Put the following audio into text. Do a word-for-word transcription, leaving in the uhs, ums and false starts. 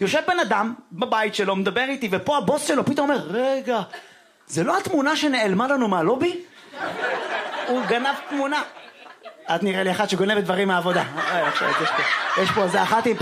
יושב בן אדם בבית שלו, מדבר איתי, ופה הבוס שלו פתאום אומר, רגע, זה לא התמונה שנעלמה לנו מהלובי? הוא גנב תמונה. את נראה לי אחת שגונבת דברים מהעבודה. יש פה, זה אחת עם